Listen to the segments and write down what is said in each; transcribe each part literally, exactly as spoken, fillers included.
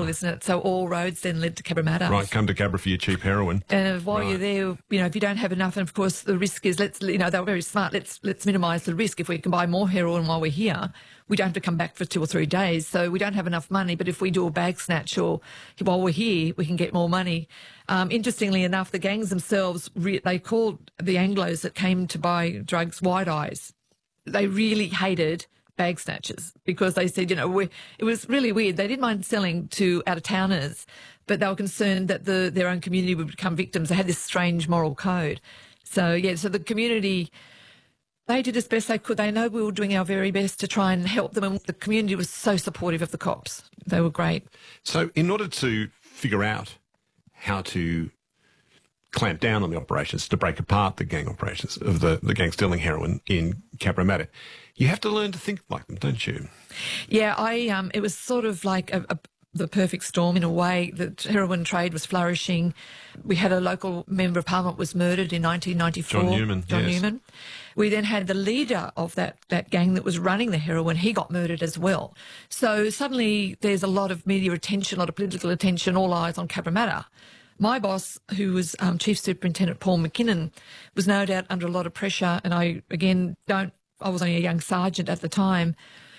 isn't it? So all roads then led to Cabramatta. Right, come to Cabra for your cheap heroin. And while Right. you're there, you know, if you don't have enough, and of course the risk is, let's, you know, they were very smart. Let's let's minimise the risk. If we can buy more heroin while we're here, we don't have to come back for two or three days. So we don't have enough money. But if we do a bag snatch or while we're here, we can get more money. Um, interestingly enough, the gangs themselves, re- they called the Anglos that came to buy drugs wide eyes. They really hated bag snatchers because they said, you know, we, it was really weird. They didn't mind selling to out-of-towners, but they were concerned that the, their own community would become victims. They had this strange moral code. So, yeah, so the community, they did as best they could. They know we were doing our very best to try and help them, and the community was so supportive of the cops. They were great. So in order to figure out how to clamp down on the operations, to break apart the gang operations of the, the gang stealing heroin in Cabramatta, you have to learn to think like them, don't you? Yeah, I. Um, it was sort of like a, a, the perfect storm in a way. The heroin trade was flourishing. We had a local member of parliament was murdered in nineteen ninety-four. John Newman. John yes. Newman. We then had the leader of that, that gang that was running the heroin. He got murdered as well. So suddenly there's a lot of media attention, a lot of political attention, all eyes on Cabramatta. My boss, who was um, Chief Superintendent Paul McKinnon, was no doubt under a lot of pressure. And I, again, don't, I was only a young sergeant at the time.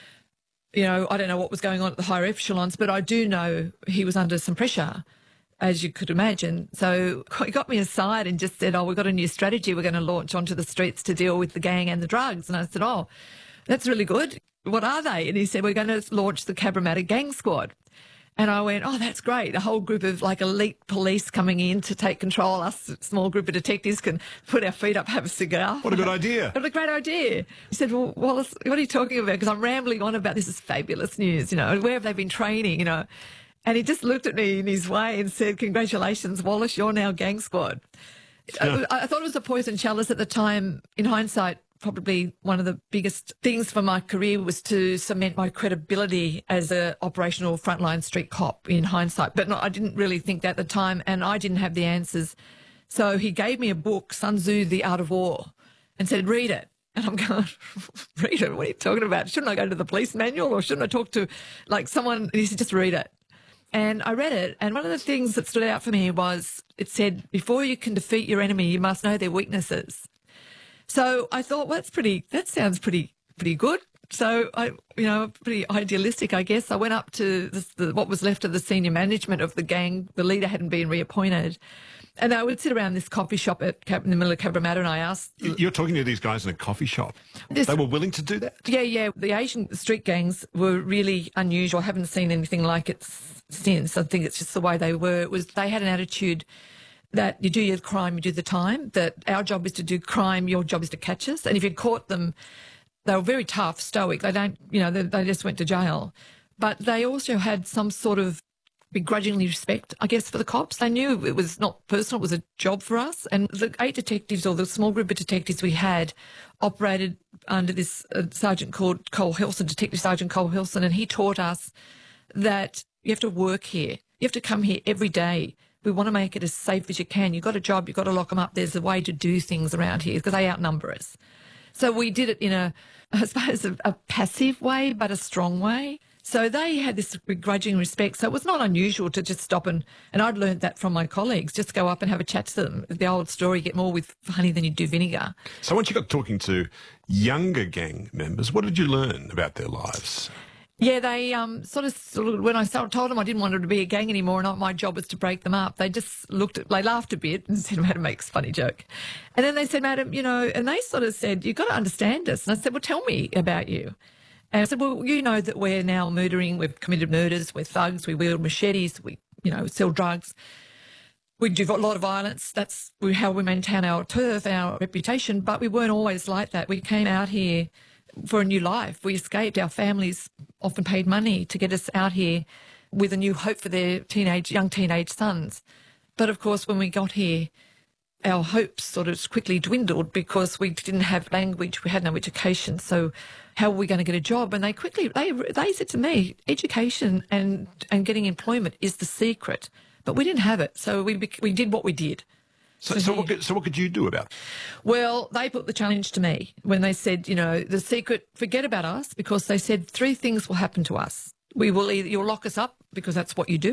You know, I don't know what was going on at the higher echelons, but I do know he was under some pressure, as you could imagine. So he got me aside and just said, oh, we've got a new strategy we're going to launch onto the streets to deal with the gang and the drugs. And I said, oh, that's really good. What are they? And he said, we're going to launch the Cabramatta Gang Squad. And I went, oh, that's great. A whole group of like elite police coming in to take control. Us, a small group of detectives, can put our feet up, have a cigar. What a good idea. What a great idea. He said, well, Wallace, what are you talking about? Because I'm rambling on about this is fabulous news, you know, where have they been training, you know? And he just looked at me in his way and said, congratulations, Wallace, you're now Gang Squad. I, I thought it was a poison chalice at the time. In hindsight, probably one of the biggest things for my career was to cement my credibility as an operational frontline street cop in hindsight. But no, I didn't really think that at the time, and I didn't have the answers. So he gave me a book, Sun Tzu, The Art of War, and said, read it. And I'm going, read it? What are you talking about? Shouldn't I go to the police manual, or shouldn't I talk to like someone? And he said, just read it. And I read it, and one of the things that stood out for me was it said, before you can defeat your enemy, you must know their weaknesses. So I thought, well, that's pretty, that sounds pretty, pretty good. So I, you know, pretty idealistic, I guess. I went up to this, the, what was left of the senior management of the gang. The leader hadn't been reappointed. And I would sit around this coffee shop at Cap, in the middle of Cabramatta, and I asked... You're talking to these guys in a coffee shop. This, they were willing to do that? Yeah, yeah. The Asian street gangs were really unusual. I haven't seen anything like it since. I think it's just the way they were. It was, they had an attitude that you do your crime, you do the time, that our job is to do crime, your job is to catch us. And if you caught them, they were very tough, stoic. They don't, you know, they, they just went to jail. But they also had some sort of begrudgingly respect, I guess, for the cops. They knew it was not personal, it was a job for us. And the eight detectives, or the small group of detectives we had, operated under this uh, sergeant called Cole Hilson, Detective Sergeant Cole Hilson, and he taught us that you have to work here. You have to come here every day. We want to make it as safe as you can. You've got a job, you've got to lock them up. There's a way to do things around here because they outnumber us. So we did it in a, I suppose, a, a passive way, but a strong way. So they had this begrudging respect. So it was not unusual to just stop and, and I'd learned that from my colleagues, just go up and have a chat to them. The old story, get more with honey than you do vinegar. So once you got talking to younger gang members, what did you learn about their lives? Yeah, they um, sort of, sort of, when I told them I didn't want them to be a gang anymore and my job was to break them up, they just looked at, they laughed a bit and said, Madam makes a funny joke. And then they said, Madam, you know, and they sort of said, you've got to understand us. And I said, well, tell me about you. And I said, well, you know that we're now murdering, we've committed murders, we're thugs, we wield machetes, we, you know, sell drugs. We do a lot of violence. That's how we maintain our turf, our reputation. But we weren't always like that. We came out here for a new life. We escaped. Our families often paid money to get us out here with a new hope for their teenage, young teenage sons. But of course, when we got here, our hopes sort of quickly dwindled because we didn't have language, we had no education. So how were we going to get a job? And they quickly, they they said to me, education and, and getting employment is the secret. But we didn't have it. So we we did what we did. So, so, what could, so what could you do about it? Well, they put the challenge to me when they said, you know, the secret, forget about us, because they said three things will happen to us. We will either, you'll lock us up because that's what you do.